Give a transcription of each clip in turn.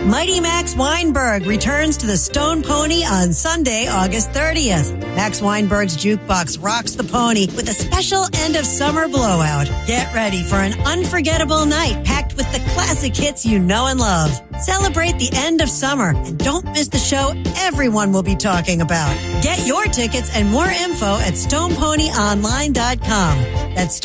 Mighty Max Weinberg returns to the Stone Pony on Sunday, August 30th. Max Weinberg's jukebox rocks the pony with a special end-of-summer blowout. Get ready for an unforgettable night packed with the classic hits you know and love. Celebrate the end of summer and don't miss the show everyone will be talking about. Get your tickets and more info at StonePonyOnline.com. That's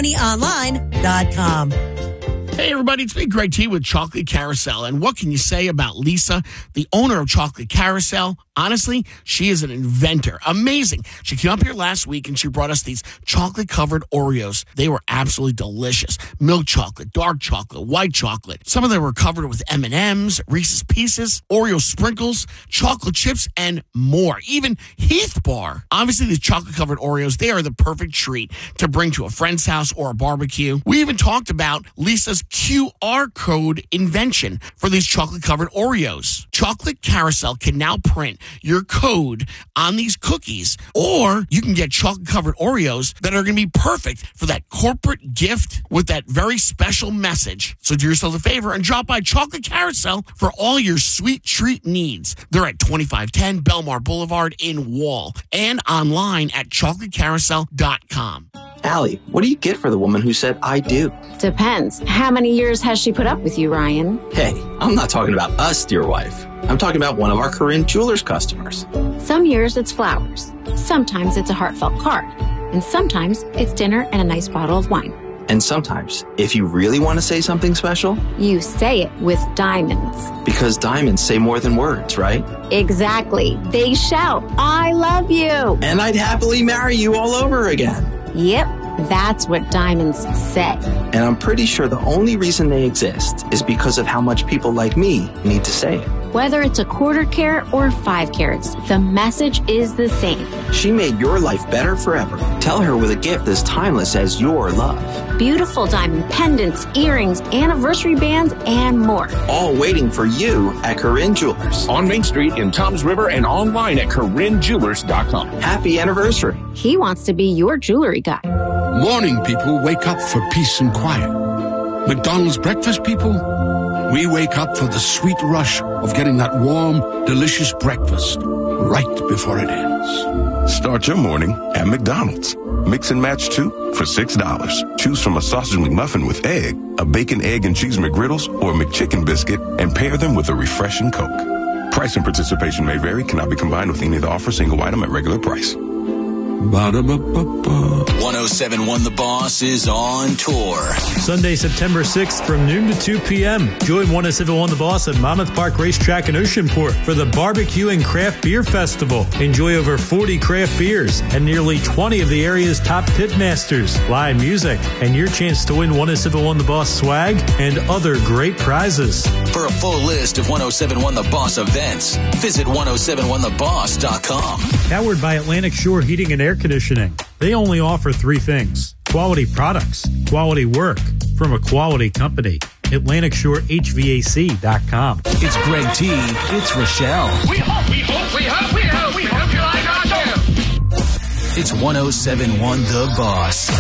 StonePonyOnline.com. Hey, everybody, it's me, Greg T, with Chocolate Carousel. And what can you say about Lisa, the owner of Chocolate Carousel? Honestly, she is an inventor. Amazing. She came up here last week and she brought us these chocolate-covered Oreos. They were absolutely delicious. Milk chocolate, dark chocolate, white chocolate. Some of them were covered with M&Ms, Reese's Pieces, Oreo sprinkles, chocolate chips, and more. Even Heath Bar. Obviously, these chocolate-covered Oreos, they are the perfect treat to bring to a friend's house or a barbecue. We even talked about Lisa's QR code invention for these chocolate-covered Oreos. Chocolate Carousel can now print your code on these cookies, or you can get chocolate-covered Oreos that are going to be perfect for that corporate gift with that very special message. So do yourself a favor and drop by Chocolate Carousel for all your sweet treat needs. They're at 2510 Belmar Boulevard in Wall and online at chocolatecarousel.com. Allie, what do you get for the woman who said, I do? Depends. How many years has she put up with you, Ryan? Hey, I'm not talking about us, dear wife. I'm talking about one of our Corinne Jewelers customers. Some years it's flowers. Sometimes it's a heartfelt card. And sometimes it's dinner and a nice bottle of wine. And sometimes, if you really want to say something special, you say it with diamonds. Because diamonds say more than words, right? Exactly. They shout, I love you. And I'd happily marry you all over again. Yep, that's what diamonds say. And I'm pretty sure the only reason they exist is because of how much people like me need to say it. Whether it's a quarter carat or 5 carats, the message is the same. She made your life better forever. Tell her with a gift as timeless as your love. Beautiful diamond pendants, earrings, anniversary bands, and more. All waiting for you at Corinne Jewelers. On Main Street in Toms River and online at CorinneJewelers.com. Happy anniversary. He wants to be your jewelry guy. Morning people wake up for peace and quiet. McDonald's breakfast people, we wake up for the sweet rush of getting that warm, delicious breakfast right before it ends. Start your morning at McDonald's. Mix and match 2 for $6. Choose from a sausage McMuffin with egg, a bacon, egg, and cheese McGriddles, or a McChicken biscuit, and pair them with a refreshing Coke. Price and participation may vary, cannot be combined with any of the offer, single item at regular price. 1071 The Boss is on tour. Sunday, September 6th from noon to 2 p.m. Join 1071 The Boss at Monmouth Park Racetrack in Oceanport for the Barbecue and Craft Beer Festival. Enjoy over 40 craft beers and nearly 20 of the area's top pit masters, live music, and your chance to win 1071 The Boss swag and other great prizes. For a full list of 1071 The Boss events, visit 1071theboss.com. Powered by Atlantic Shore Heating and Air Conditioning. They only offer 3 things: quality products, quality work from a quality company. AtlanticShoreHVAC.com. It's Greg T. It's Rochelle. We hope you like our show. It's 1071 The Boss.